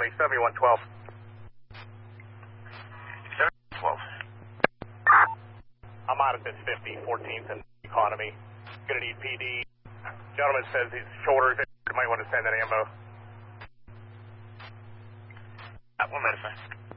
County, 7112. 7112. I'm out at this 50, 14th and Economy. Gonna need PD. Gentleman says his shoulders, you might want to send that ammo. 1 minute, sir.